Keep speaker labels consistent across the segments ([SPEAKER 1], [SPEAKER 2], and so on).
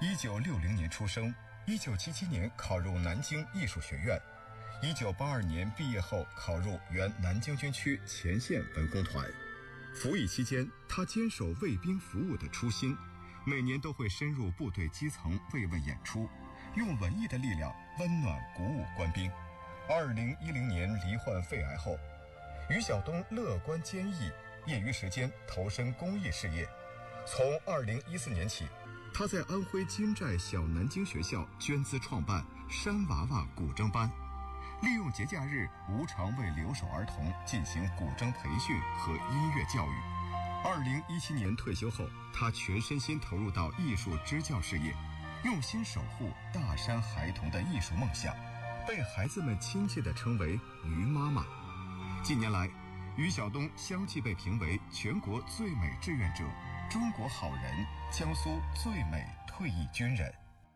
[SPEAKER 1] 1960年出生，1977年考入南京艺术学院，1982年毕业后考入原南京军区前线文工团。服役期间，他坚守为兵服务的初心，每年都会深入部队基层慰问演出，用文艺的力量温暖鼓舞官兵。2010年罹患肺癌后，于晓东乐观坚毅，业余时间投身公益事业。从2014年起，他在安徽金寨小南京学校捐资创办山娃娃古筝班，利用节假日无偿为留守儿童进行古筝培训和音乐教育。2017年退休后，他全身心投入到艺术支教事业，用心守护大山孩童的艺术梦想，被孩子们亲切地称为于妈妈。近年来，于晓东相继被评为全国最美志愿者、中国好人、江苏最美退役军人。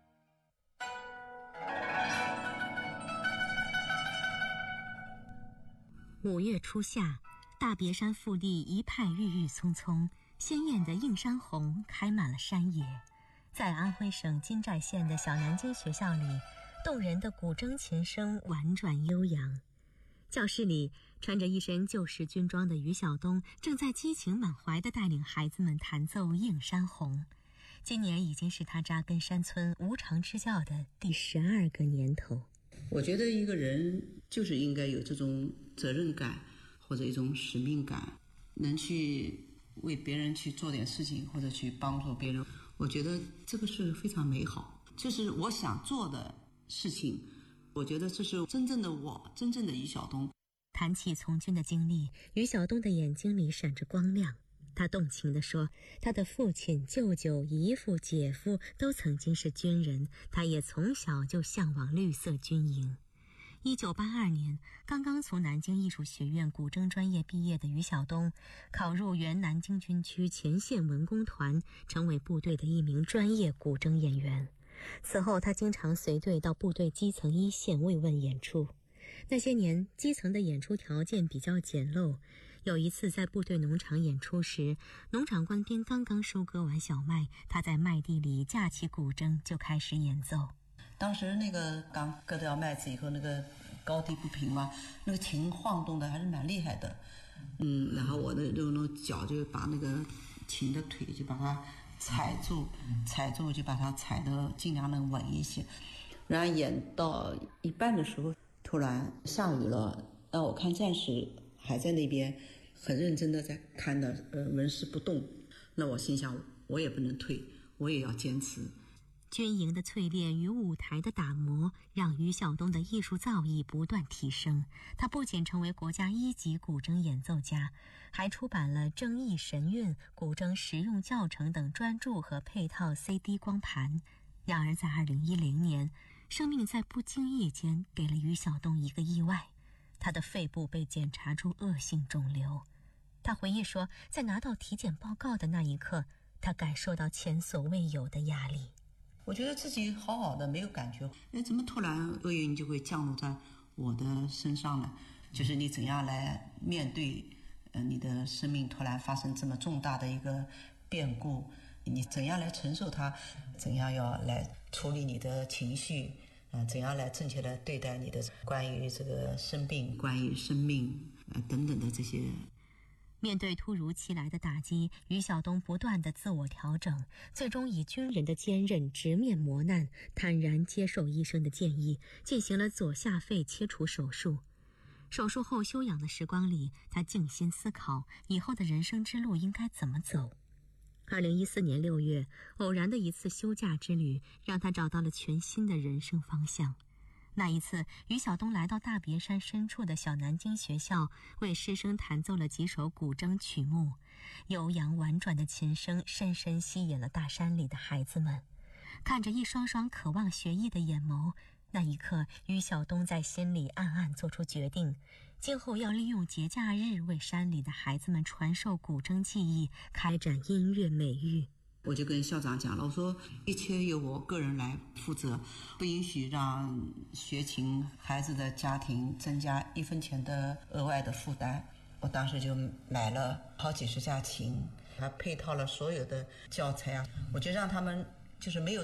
[SPEAKER 2] 5月初夏，大别山腹地一派郁郁葱葱，鲜艳的映山红开满了山野。在安徽省金寨县的小南京学校里，动人的古筝琴声婉转悠扬。教室里，穿着一身旧式军装的于晓东正在激情满怀地带领孩子们弹奏《映山红》。今年已经是他扎根山村无偿支教的第12个年头。
[SPEAKER 3] 我觉得一个人就是应该有这种责任感或者一种使命感，能去为别人去做点事情或者去帮助别人，我觉得这个是非常美好，这是我想做的事情。我觉得这是真正的我，真正的于晓东。
[SPEAKER 2] 谈起从军的经历，于晓东的眼睛里闪着光亮。他动情地说，他的父亲、舅舅、姨父、姐夫都曾经是军人，他也从小就向往绿色军营。1982年，刚刚从南京艺术学院古筝专业毕业的于晓东，考入原南京军区前线文工团，成为部队的一名专业古筝演员。此后，他经常随队到部队基层一线慰问演出。那些年，基层的演出条件比较简陋。有一次在部队农场演出时，农场官兵刚刚收割完小麦，他在麦地里架起古筝就开始演奏。
[SPEAKER 3] 当时那个刚割掉麦子以后，那个高低不平嘛，那个琴晃动的还是蛮厉害的。然后我的那脚就把那个琴的腿就把它踩住就把它踩得尽量能稳一些。然后演到一半的时候，突然下雨了，那我看战士还在那边很认真的在看的，纹丝不动。那我心想，我也不能退，我也要坚持。
[SPEAKER 2] 军营的淬炼与舞台的打磨，让于晓东的艺术造诣不断提升。他不仅成为国家1级古筝演奏家，还出版了《正义神韵》古筝实用教程等专著和配套 CD 光盘。然而在2010年，生命在不经意间给了于晓东一个意外，他的肺部被检查出恶性肿瘤。他回忆说，在拿到体检报告的那一刻，他感受到前所未有的压力。
[SPEAKER 3] 我觉得自己好好的，没有感觉，怎么突然厄运就会降落在我的身上呢？就是你怎样来面对你的生命突然发生这么重大的一个变故，你怎样来承受它，怎样要来处理你的情绪，怎样来正确的对待你的关于这个生病、关于生命等等的这些。
[SPEAKER 2] 面对突如其来的打击，于晓东不断的自我调整，最终以军人的坚韧直面磨难，坦然接受医生的建议，进行了左下肺切除手术。手术后休养的时光里，他静心思考以后的人生之路应该怎么走。2014年6月，偶然的一次休假之旅，让他找到了全新的人生方向。那一次，于晓东来到大别山深处的小南京学校，为师生弹奏了几首古筝曲目，悠扬婉转的琴声深深吸引了大山里的孩子们。看着一双双渴望学艺的眼眸，那一刻，于晓东在心里暗暗做出决定，今后要利用节假日为山里的孩子们传授古筝技艺，开展音乐美育。
[SPEAKER 3] 我就跟校长讲了，我说一切由我个人来负责，不允许让学琴孩子的家庭增加1分钱的额外的负担。我当时就买了好几十架琴，还配套了所有的教材啊，我就让他们就是没有